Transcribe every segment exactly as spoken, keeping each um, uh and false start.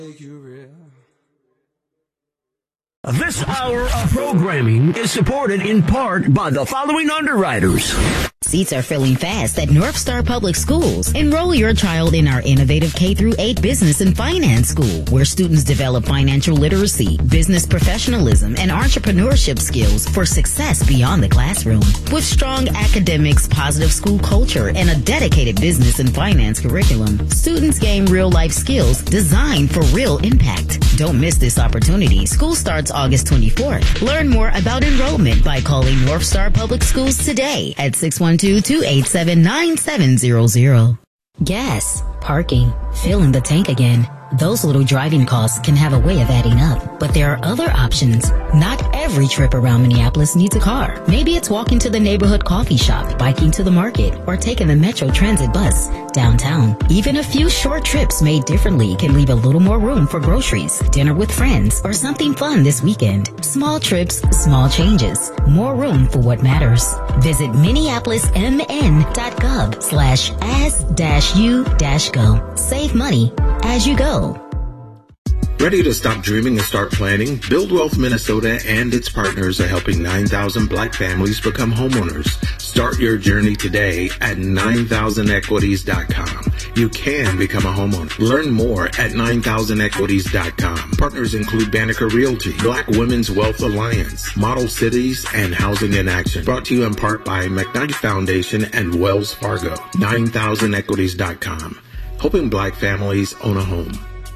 This hour of programming is supported in part by the following underwriters. Seats are filling fast at North Star Public Schools. Enroll your child in our innovative K through eight Business and Finance School, where students develop financial literacy, business professionalism, and entrepreneurship skills for success beyond the classroom. With strong academics, positive school culture, and a dedicated business and finance curriculum, students gain real-life skills designed for real impact. Don't miss this opportunity. School starts August twenty-fourth. Learn more about enrollment by calling North Star Public Schools today at six one two, two eight seven, nine seven zero zero. Gas, parking, filling the tank again. Those little driving costs can have a way of adding up, but there are other options. Not every trip around Minneapolis needs a car. Maybe it's walking to the neighborhood coffee shop, biking to the market, or taking the Metro Transit bus downtown. Even a few short trips made differently can leave a little more room for groceries, dinner with friends, or something fun this weekend. Small trips, small changes. More room for what matters. Visit minneapolismn.gov slash as dash you dash go. Save money as you go. Ready to stop dreaming and start planning? Build Wealth Minnesota and its partners are helping nine thousand black families become homeowners. Start your journey today at nine thousand equities dot com. You can become a homeowner. Learn more at nine thousand equities dot com. Partners include Banneker Realty, Black Women's Wealth Alliance, Model Cities, and Housing in Action. Brought to you in part by McKnight Foundation and Wells Fargo. nine thousand equities dot com. Helping black families own a home.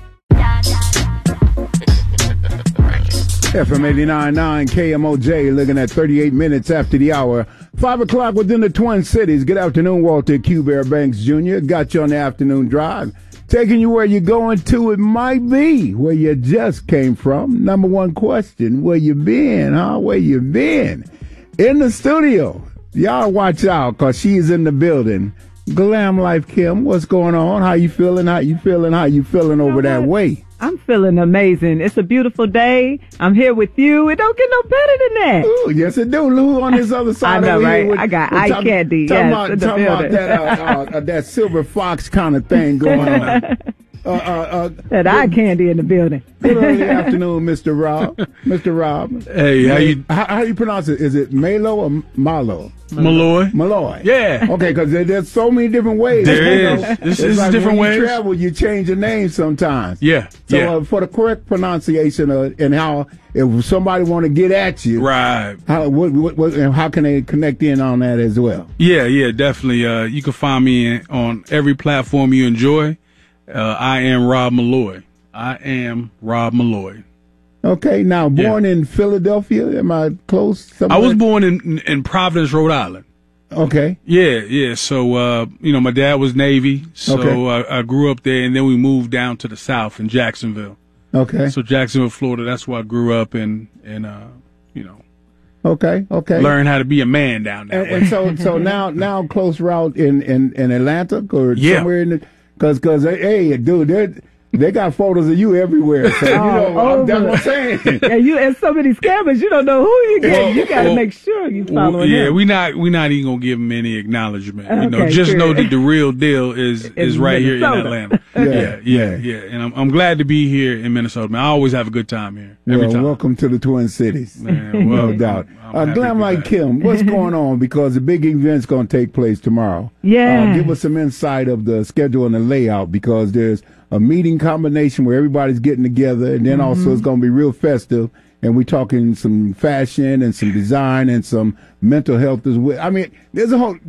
F M eighty-nine point nine K M O J, looking at thirty-eight minutes after the hour. Five o'clock within the Twin Cities. Good afternoon, Walter Q. Bear Banks Junior Got you on the afternoon drive. Taking you where you're going to. It might be where you just came from. Number one question, where you been, huh? Where you been? In the studio. Y'all watch out, because she's in the building. Glam Life Kim, what's going on? How you feeling? How you feeling? How you feeling over that way? I'm feeling amazing. It's a beautiful day. I'm here with you. It don't get no better than that. Ooh, yes, it do. Who on this other side? I know, over right? Here with, I got with eye talk, candy. Talking Yes, about, in the talking about building. that, uh, uh, that silver fox kind of thing going on. Uh, uh, uh, that eye candy in the building. Good early afternoon, Mister Rob. Mister Rob. Hey, how you? How, how you pronounce it? Is it Malo or Malo? Malloy. Malloy. Yeah. Okay, because there, there's so many different ways. There you is. know? This it's is like different when ways. You travel, you change your name sometimes. Yeah. So yeah. Uh, for the correct pronunciation uh, and how, if somebody want to get at you, right? How what, what, what and how can they connect in on that as well? Yeah, yeah, definitely. Uh, you can find me in, on every platform you enjoy. Uh, I am Rob Malloy. I am Rob Malloy. Okay, now born yeah. in Philadelphia. Am I close? Somewhere? I was born in in Providence, Rhode Island. Okay. Yeah, yeah. So, uh, you know, my dad was Navy, so okay. I, I grew up there, and then we moved down to the South in Jacksonville. Okay. So Jacksonville, Florida. That's where I grew up, and and uh, you know. Okay. Okay. Learn how to be a man down there. And, and so, so now, now close route in in in Atlanta or yeah. somewhere in the, because because hey, dude, they're. They got photos of you everywhere, so you know oh, I'm, that's what I'm saying. Yeah, you and so many scammers, you don't know who you get. Well, you got to well, make sure you following well, Yeah, him. we not we not even gonna give him any acknowledgement. Okay, you know, just good. know that the real deal is is right here in Atlanta. yeah, yeah, yeah, yeah. And I'm I'm glad to be here in Minnesota. Man, I always have a good time here. Every well, time. Welcome to the Twin Cities. Man, well, no doubt. I'm, I'm uh, Glam Like back. Kim, what's going on? Because the big event's going to take place tomorrow. Yeah. Uh, give us some insight of the schedule and the layout, because there's a meeting combination where everybody's getting together, and then mm-hmm. also it's going to be real festive, and we're talking some fashion and some design and some mental health as well. I mean, there's a whole